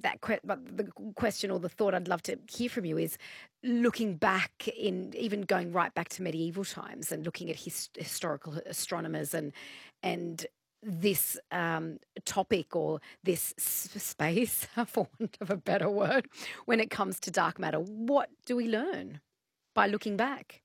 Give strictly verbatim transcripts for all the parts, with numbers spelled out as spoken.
that que- but the question or the thought I'd love to hear from you is looking back in even going right back to medieval times and looking at his, historical astronomers and and this um, topic or this s- space, for want of a better word, when it comes to dark matter. What do we learn by looking back?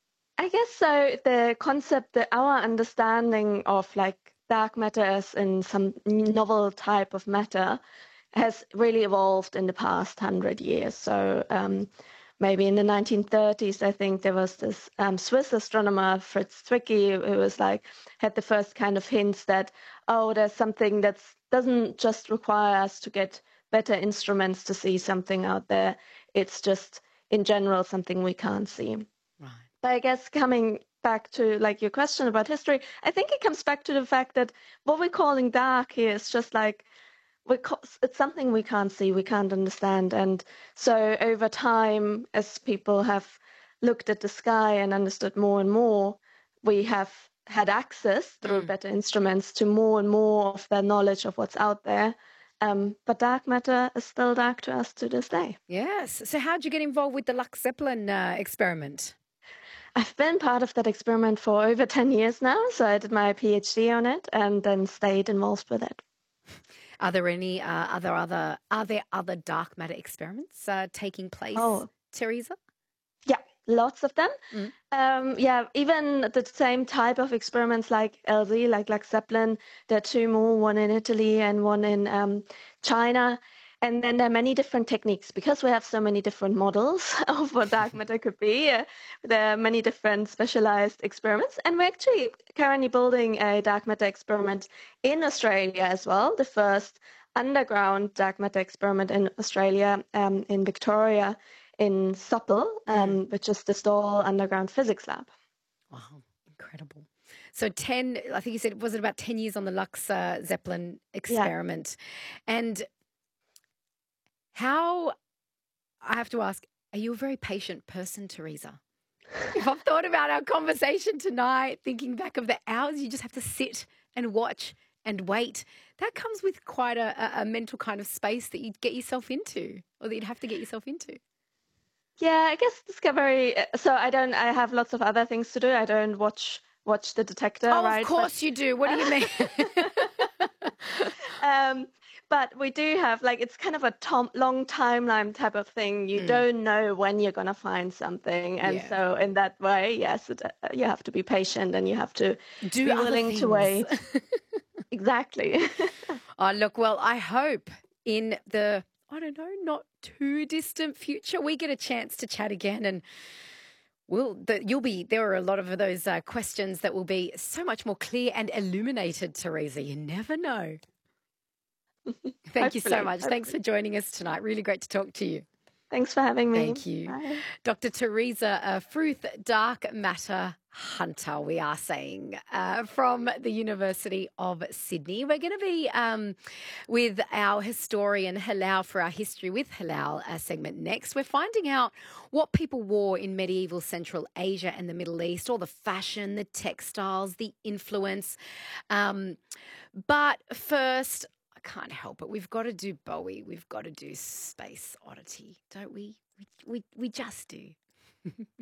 I guess so. The concept that our understanding of like dark matter as in some novel type of matter has really evolved in the past hundred years. So um, maybe in the nineteen thirties, I think there was this um, Swiss astronomer Fritz Zwicky who was like had the first kind of hints that oh, there's something that doesn't just require us to get better instruments to see something out there. It's just in general something we can't see. Right. But I guess coming back to like your question about history, I think it comes back to the fact that what we're calling dark here is just like we ca- it's something we can't see, we can't understand. And so over time, as people have looked at the sky and understood more and more, we have had access through Mm. better instruments to more and more of the knowledge of what's out there. Um, but dark matter is still dark to us to this day. Yes. So how'd you get involved with the Lux Zeppelin uh, experiment? I've been part of that experiment for over ten years now. So I did my PhD on it and then stayed involved with it. Are there any uh, other other are there other dark matter experiments uh, taking place, Oh, Teresa? yeah, lots of them. Mm. Um, yeah, even the same type of experiments like L Z, like like Zeppelin, there are two more, one in Italy and one in um, China. And then there are many different techniques because we have so many different models of what dark matter could be. Uh, there are many different specialized experiments. And we're actually currently building a dark matter experiment in Australia as well, the first underground dark matter experiment in Australia, um, in Victoria, in SOPL, Mm. um, which is the Stawell Underground Physics Lab. Wow, incredible. So ten, I think you said, was it about ten years on the Lux uh, Zeppelin Yeah. experiment? And how, I have to ask, are you a very patient person, Teresa? If I've thought about our conversation tonight, thinking back of the hours you just have to sit and watch and wait, that comes with quite a, a, a mental kind of space that you'd get yourself into or that you'd have to get yourself into. Yeah, I guess Discovery. uh, So I don't. I have lots of other things to do. I don't watch watch The Detector, Oh, of right? But course you do. What do you mean? um, but we do have like it's kind of a tom long timeline type of thing. You Mm, don't know when you're gonna find something, and yeah. so in that way, yes, it, uh, you have to be patient and you have to Do be other willing to things. wait. Exactly. Oh, look, well, I hope in the, I don't know, not too distant future, we get a chance to chat again and we'll, the, you'll be, there are a lot of those uh, questions that will be so much more clear and illuminated, Teresa. You never know. Thank you so Hopefully, much. Thanks hopefully. for joining us tonight. Really great to talk to you. Thanks for having me. Thank you. Bye. Doctor Teresa uh, Fruth, Dark Matter Hunter, we are saying, uh, from the University of Sydney. We're going to be um, with our historian Halal for our History with Halal uh, segment next. We're finding out what people wore in medieval Central Asia and the Middle East, all the fashion, the textiles, the influence. Um, but first, I can't help it. We've got to do Bowie. We've got to do Space Oddity, don't we? We, we, we just do.